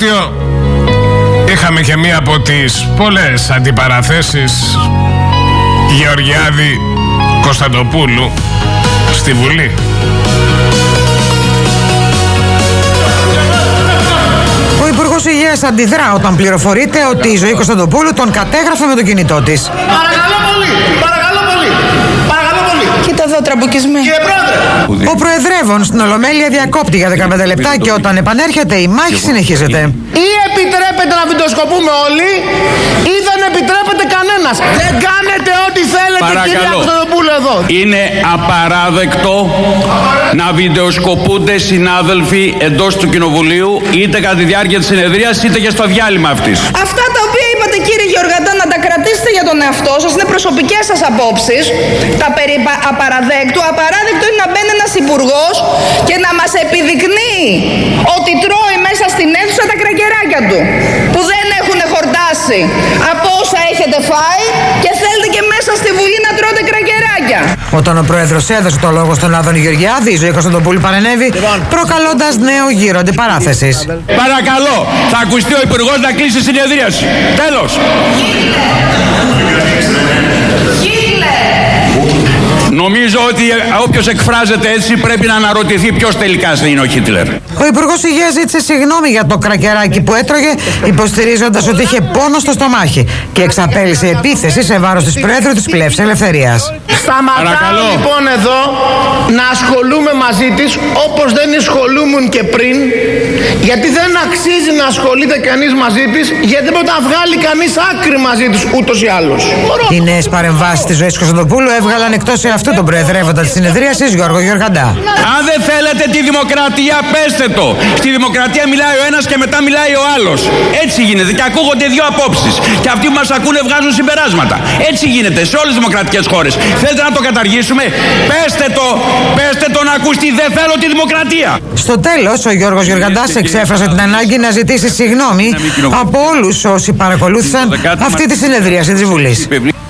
Μάρτιο είχαμε και μία από τις πολλές αντιπαραθέσεις Γεωργιάδη Κωνσταντοπούλου στη Βουλή. Ο Υπουργός Υγείας αντιδρά όταν πληροφορείται ότι η Ζωή Κωνσταντοπούλου τον κατέγραφε με το κινητό της. Παρακαλώ πολύ, παρακαλώ πολύ, παρακαλώ πολύ. Κοίτα εδώ, τραμπουκισμέ. Κύριε Πρόεδρε. Ο Προεδρεύων στην Ολομέλεια διακόπτει για 15 λεπτά και όταν επανέρχεται η μάχη συνεχίζεται. Ή επιτρέπετε να βιντεοσκοπούμε όλοι ή δεν επιτρέπεται κανένας. Δεν κάνετε ό,τι θέλετε, κυρία Κωνσταντοπούλου, εδώ. Είναι απαράδεκτο να βιντεοσκοπούνται συνάδελφοι εντός του Κοινοβουλίου είτε κατά τη διάρκεια της συνεδρίας είτε και στο διάλειμμα αυτής. Αυτά τα οποία είπατε, κύριε Γεωργαντά, να τα κρατήσετε για τον εαυτό σας, είναι προσωπικές σας απόψεις. Τα περί απαραδέκτου. Απαράδεκτο είναι να μπαίνει ένας υπουργός και να μας επιδεικνύει ότι τρώει μέσα στην αίθουσα τα κρακεράκια του, που δεν έχουν χορτάσει από όσα έχετε φάει και θέλετε και μέσα στη Βουλή να τρώτε κρακεράκια. Όταν ο Πρόεδρος έδωσε το λόγο στον Άδωνη Γεωργιάδη, η Ζωή Κωνσταντοπούλου παρενέβη, προκαλώντας νέο γύρο αντιπαράθεσης. Παρακαλώ, θα ακουστεί ο Υπουργός να κλείσει συνεδρίαση. Τέλος. Νομίζω ότι όποιος εκφράζεται έτσι πρέπει να αναρωτηθεί ποιος τελικά είναι ο Χίτλερ. Ο Υπουργός Υγείας ζήτησε συγγνώμη για το κρακεράκι που έτρωγε, υποστηρίζοντας ότι είχε πόνο στο στομάχι και εξαπέλυσε επίθεση σε βάρος της Προέδρου της Πλεύσης Ελευθερίας. Σταματάω λοιπόν εδώ να ασχολούμαι μαζί της όπως δεν ασχολούμουν και πριν, γιατί δεν αξίζει να ασχολείται κανείς μαζί της, γιατί δεν μπορεί να βγάλει κανείς άκρη μαζί της ούτως ή άλλως. Οι νέες παρεμβάσεις της Ζωής Κωνσταντοπούλου έβγαλαν εκτός αυτού τον προεδρεύοντα της συνεδρίασης Γιώργο Γεωργαντά. Αν δεν θέλετε τη δημοκρατία, πέστε το. Στη δημοκρατία μιλάει ο ένας και μετά μιλάει ο άλλος. Έτσι γίνεται και ακούγονται δύο απόψεις. Και αυτοί που μας ακούνε βγάζουν συμπεράσματα. Έτσι γίνεται σε όλες τις δημοκρατικές χώρες. Θέλετε να το καταργήσουμε? Πέστε το να ακουστεί. Δεν θέλω τη δημοκρατία. Στο τέλος, ο Γιώργος Γεωργαντάς εξέφρασε την ανάγκη να ζητήσει συγγνώμη από όλους όσοι παρακολούθησαν αυτή τη συνεδρίαση της Βουλής.